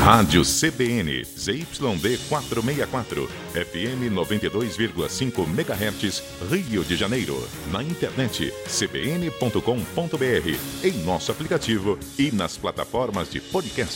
Rádio CBN, ZYD 464, FM 92,5 MHz, Rio de Janeiro. Na internet, cbn.com.br, em nosso aplicativo e nas plataformas de podcast.